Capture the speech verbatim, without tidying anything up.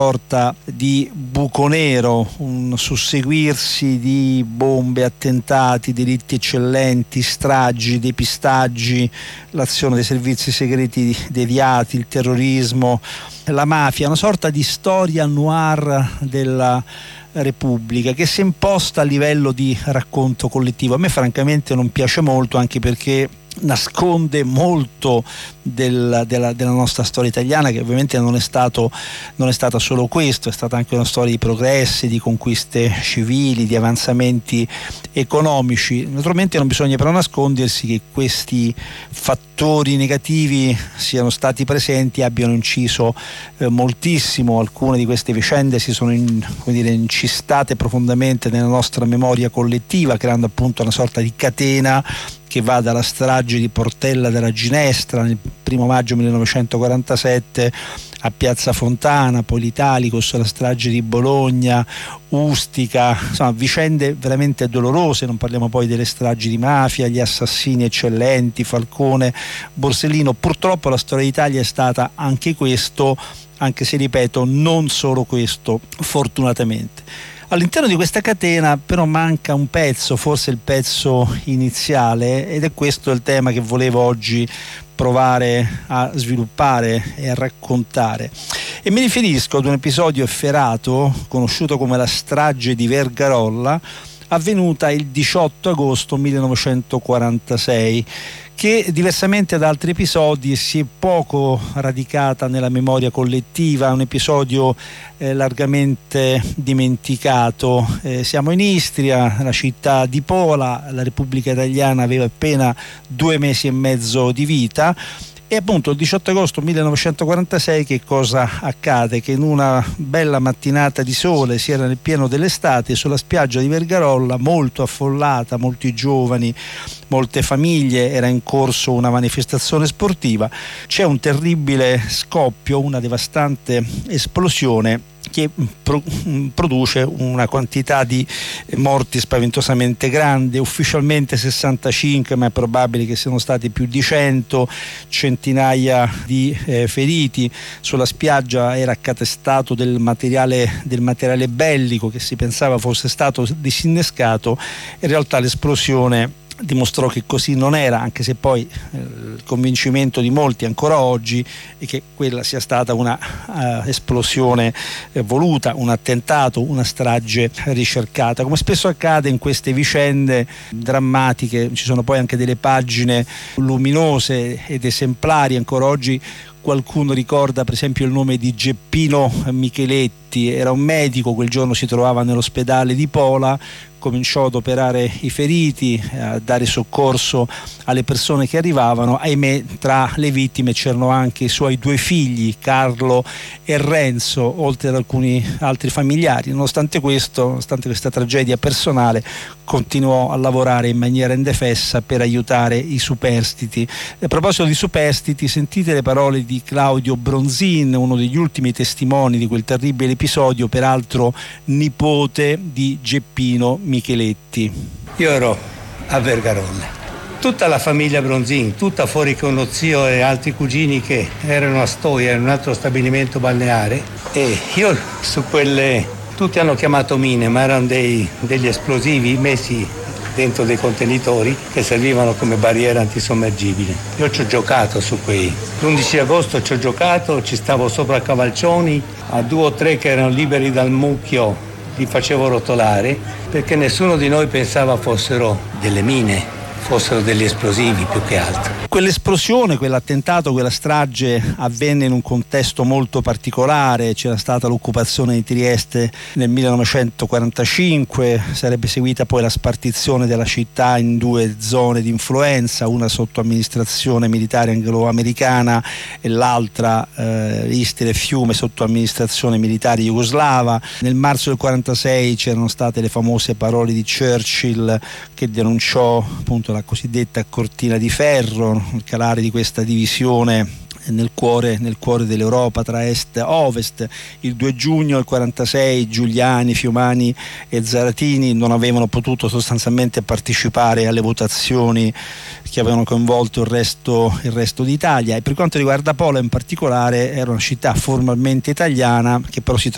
sorta di buco nero, un susseguirsi di bombe, attentati, delitti eccellenti, stragi, depistaggi, l'azione dei servizi segreti deviati, il terrorismo, la mafia, una sorta di storia noir della Repubblica che si è imposta a livello di racconto collettivo. A me francamente non piace molto, anche perché nasconde molto del, della, della nostra storia italiana, che ovviamente non è stato non è stata solo questo, è stata anche una storia di progressi, di conquiste civili, di avanzamenti economici. Naturalmente non bisogna però nascondersi che questi fattori negativi siano stati presenti e abbiano inciso eh, moltissimo. Alcune di queste vicende si sono in, come dire, incistate profondamente nella nostra memoria collettiva, creando appunto una sorta di catena che va dalla strage di Portella della Ginestra nel primo maggio millenovecentoquarantasette a Piazza Fontana, poi l'Italicus, la strage di Bologna, Ustica, insomma vicende veramente dolorose. Non parliamo poi delle stragi di mafia, gli assassini eccellenti, Falcone, Borsellino. Purtroppo la storia d'Italia è stata anche questo, anche se ripeto non solo questo, fortunatamente. All'interno di questa catena però manca un pezzo, forse il pezzo iniziale, ed è questo il tema che volevo oggi provare a sviluppare e a raccontare. E mi riferisco ad un episodio efferato conosciuto come la strage di Vergarolla, avvenuta il diciotto agosto millenovecentoquarantasei, che diversamente da altri episodi si è poco radicata nella memoria collettiva, un episodio eh, largamente dimenticato. Eh, siamo in Istria, la città di Pola, la Repubblica Italiana aveva appena due mesi e mezzo di vita. E appunto il diciotto agosto millenovecentoquarantasei che cosa accade? Che in una bella mattinata di sole, si era nel pieno dell'estate, sulla spiaggia di Vergarolla, molto affollata, molti giovani, molte famiglie, era in corso una manifestazione sportiva, c'è un terribile scoppio, una devastante esplosione che pro- produce una quantità di morti spaventosamente grande, ufficialmente sessantacinque, ma è probabile che siano stati più di cento, centinaia di eh, feriti. Sulla spiaggia era accatestato del materiale, del materiale bellico che si pensava fosse stato disinnescato. In realtà l'esplosione dimostrò che così non era, anche se poi eh, il convincimento di molti ancora oggi è che quella sia stata una uh, esplosione eh, voluta, un attentato, una strage ricercata. Come spesso accade in queste vicende drammatiche, ci sono poi anche delle pagine luminose ed esemplari. Ancora oggi qualcuno ricorda per esempio il nome di Geppino Micheletti, era un medico, quel giorno si trovava nell'ospedale di Pola, cominciò ad operare i feriti, a dare soccorso alle persone che arrivavano. Ahimè, tra le vittime c'erano anche i suoi due figli, Carlo e Renzo, oltre ad alcuni altri familiari. Nonostante questo, nonostante questa tragedia personale, continuò a lavorare in maniera indefessa per aiutare i superstiti. A proposito di superstiti, sentite le parole di Claudio Bronzin, uno degli ultimi testimoni di quel terribile episodio, peraltro nipote di Geppino Micheletti. Io ero a Vergarolla, tutta la famiglia Bronzin, tutta fuori con lo zio e altri cugini che erano a Stoia in un altro stabilimento balneare, e io su quelle, tutti hanno chiamato mine, ma erano dei, degli esplosivi messi dentro dei contenitori che servivano come barriera antisommergibile. Io ci ho giocato su quei, l'undici agosto ci ho giocato, ci stavo sopra cavalcioni, a due o tre che erano liberi dal mucchio li facevo rotolare, perché nessuno di noi pensava fossero delle mine, fossero degli esplosivi più che altro. Quell'esplosione, quell'attentato, quella strage avvenne in un contesto molto particolare. C'era stata l'occupazione di Trieste nel millenovecentoquarantacinque, sarebbe seguita poi la spartizione della città in due zone di influenza, una sotto amministrazione militare anglo-americana e l'altra, eh, Istria e Fiume, sotto amministrazione militare jugoslava. Nel marzo del quarantasei c'erano state le famose parole di Churchill che denunciò appunto la cosiddetta cortina di ferro, il calare di questa divisione nel cuore, nel cuore dell'Europa tra est e ovest. Il due giugno del quarantasei Giuliani, Fiumani e Zaratini non avevano potuto sostanzialmente partecipare alle votazioni che avevano coinvolto il resto, il resto d'Italia. E per quanto riguarda Pola in particolare, era una città formalmente italiana che però si trovava